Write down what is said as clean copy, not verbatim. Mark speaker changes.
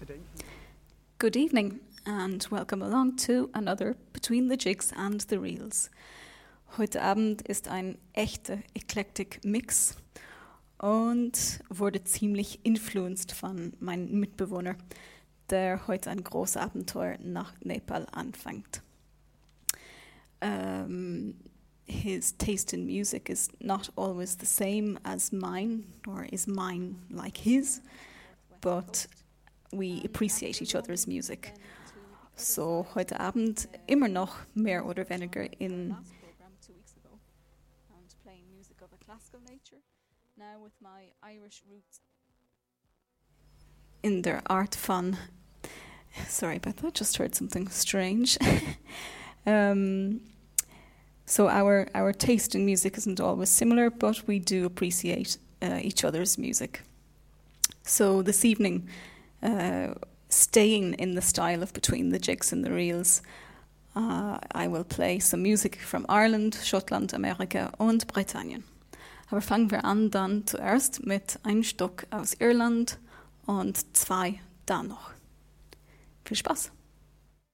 Speaker 1: Good evening and welcome along to another Between the Jigs and the Reels. Heute Abend ist ein echter Eclectic Mix und wurde ziemlich influenced von meinem Mitbewohner, der heute ein großes Abenteuer nach Nepal anfängt. His taste in music is not always the same as mine, nor is mine like his, but we appreciate each other's music. So heute Abend immer noch mehr oder weniger in in their art fun. Sorry about that, just heard something strange. So our taste in music isn't always similar, but we do appreciate each other's music. So this evening, staying in the style of Between the Jigs and the Reels, I will play some music from Ireland, Schottland, Amerika und Britannien. Aber fangen wir an dann zuerst mit einem Stück aus Irland und 2 dann noch. Viel Spaß!